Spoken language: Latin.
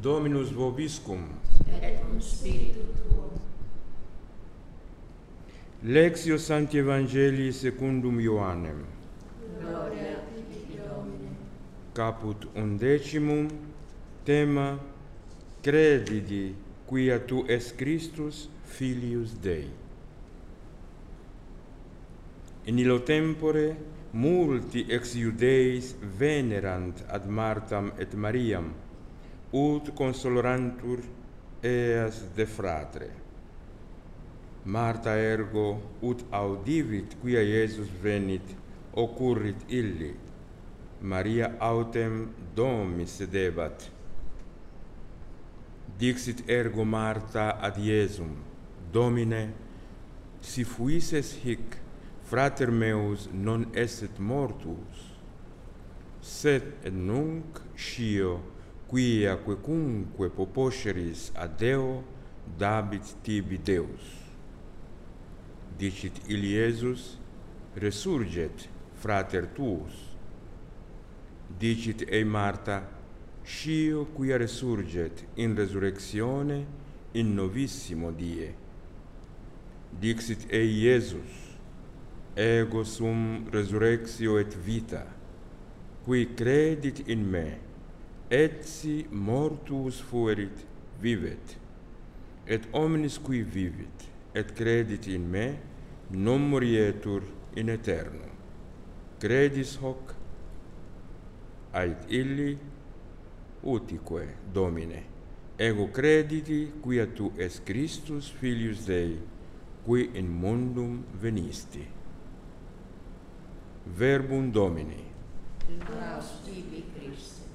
Dominus vobiscum. Et cum spiritu tuo. Lectio Sancti Evangelii secundum Ioannem. Gloria tibi, Domine. Caput 11, tema Credidi quia tu es Christus, Filius Dei. In illo tempore multi ex Iudeis venerant ad Martam et Mariam, ut consolorantur eas de fratre. Marta ergo, ut audivit quia Iesus venit, occurrit illi. Maria autem domi sedebat. Dixit ergo Marta ad Iesum, Domine, si fuisses hic, frater meus non esset mortus, sed et nunc scio, quia quecunque poposceris ad Deo, dabit tibi Deus. Dicit illi Iesus, resurget frater tuus. Dicit ei Marta, scio quia resurget in resurrectione in novissimo die. Dixit ei Iesus, ego sum resurrectio et vita, qui credit in me, etsi mortuus fuerit, vivet, et omnis qui vivit, et credit in me, non morietur in aeterno. Credis hoc? Ait illi, utique, Domine, ego crediti quia tu es Christus Filius Dei, qui in mundum venisti. Verbum Domini. Laus tibi, Christe.